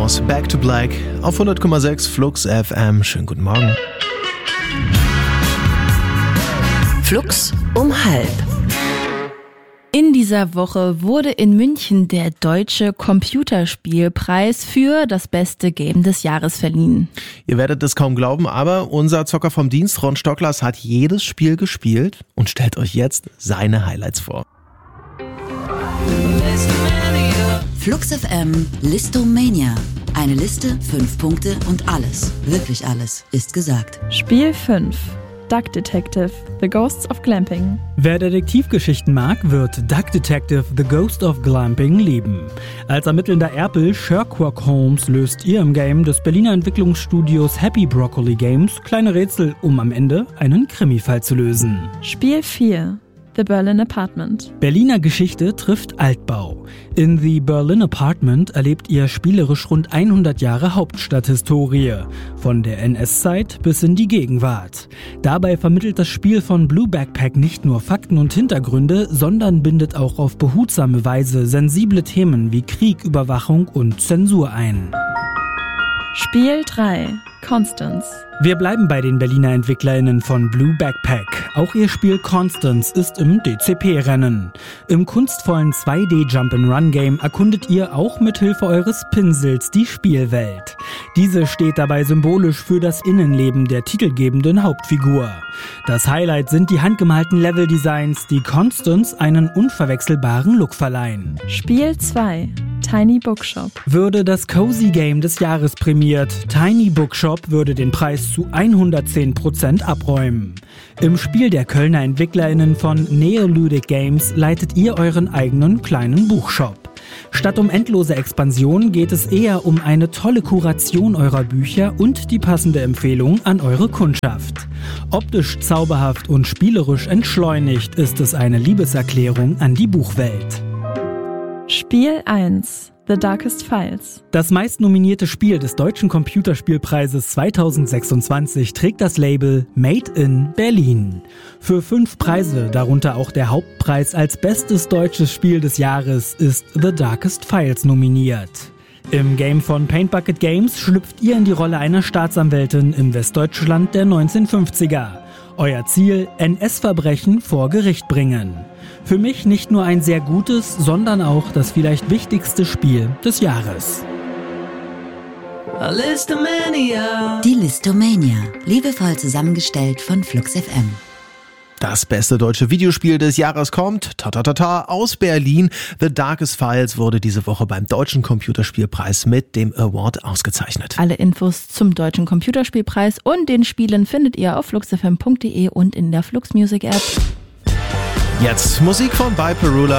House, Back to Black auf 100,6 Flux FM. Schönen guten Morgen. Flux um 12:30. In dieser Woche wurde in München der Deutsche Computerspielpreis für das beste Game des Jahres verliehen. Ihr werdet es kaum glauben, aber unser Zocker vom Dienst, Ron Stocklers, hat jedes Spiel gespielt und stellt euch jetzt seine Highlights vor. Flux FM Listomania. Eine Liste, 5 Punkte und alles, wirklich alles, ist gesagt. Spiel 5. Duck Detective, The Ghosts of Glamping. Wer Detektivgeschichten mag, wird Duck Detective, The Ghost of Glamping lieben. Als ermittelnder Erpel Sherlock Holmes löst ihr im Game des Berliner Entwicklungsstudios Happy Broccoli Games kleine Rätsel, um am Ende einen Krimifall zu lösen. Spiel 4. The Berlin Apartment. Berliner Geschichte trifft Altbau. In The Berlin Apartment erlebt ihr spielerisch rund 100 Jahre Hauptstadthistorie, von der NS-Zeit bis in die Gegenwart. Dabei vermittelt das Spiel von Blue Backpack nicht nur Fakten und Hintergründe, sondern bindet auch auf behutsame Weise sensible Themen wie Krieg, Überwachung und Zensur ein. Spiel 3. Constance. Wir bleiben bei den Berliner EntwicklerInnen von Blue Backpack. Auch ihr Spiel Constance ist im DCP-Rennen. Im kunstvollen 2D-Jump-and-Run-Game erkundet ihr auch mit Hilfe eures Pinsels die Spielwelt. Diese steht dabei symbolisch für das Innenleben der titelgebenden Hauptfigur. Das Highlight sind die handgemalten Level-Designs, die Constance einen unverwechselbaren Look verleihen. Spiel 2. Tiny Bookshop. Würde das Cozy Game des Jahres prämiert, Tiny Bookshop würde den Preis zu 110% abräumen. Im Spiel der Kölner EntwicklerInnen von Neoludic Games leitet ihr euren eigenen kleinen Buchshop. Statt um endlose Expansion geht es eher um eine tolle Kuration eurer Bücher und die passende Empfehlung an eure Kundschaft. Optisch zauberhaft und spielerisch entschleunigt ist es eine Liebeserklärung an die Buchwelt. Spiel 1. The Darkest Files. Das meistnominierte Spiel des Deutschen Computerspielpreises 2026 trägt das Label Made in Berlin. Für 5 Preise, darunter auch der Hauptpreis als bestes deutsches Spiel des Jahres, ist The Darkest Files nominiert. Im Game von Paint Bucket Games schlüpft ihr in die Rolle einer Staatsanwältin im Westdeutschland der 1950er. Euer Ziel: NS-Verbrechen vor Gericht bringen. Für mich nicht nur ein sehr gutes, sondern auch das vielleicht wichtigste Spiel des Jahres. Die Listomania, liebevoll zusammengestellt von Flux FM. Das beste deutsche Videospiel des Jahres kommt, aus Berlin. The Darkest Files wurde diese Woche beim Deutschen Computerspielpreis mit dem Award ausgezeichnet. Alle Infos zum Deutschen Computerspielpreis und den Spielen findet ihr auf fluxfm.de und in der Flux Music App. Jetzt Musik von Biperula.